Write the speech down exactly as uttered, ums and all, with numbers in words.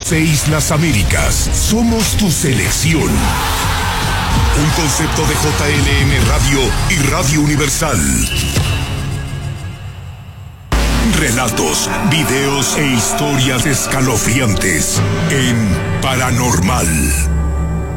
Seis Las Américas. Somos tu selección. Un concepto de J L M Radio y Radio Universal. Relatos, videos e historias escalofriantes en Paranormal.